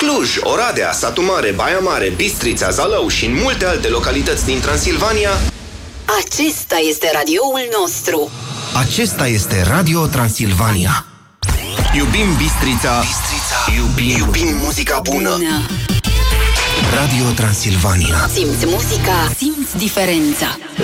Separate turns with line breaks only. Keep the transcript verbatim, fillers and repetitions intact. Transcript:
Cluj, Oradea, Satu Mare, Baia Mare, Bistrița, Zalău și în multe alte localități din Transilvania.
Acesta este radioul nostru.
Acesta este Radio Transilvania.
Iubim Bistrița, Bistrița. Iubim, iubim muzica bună. bună.
Radio Transilvania.
Simți muzica, simți diferența.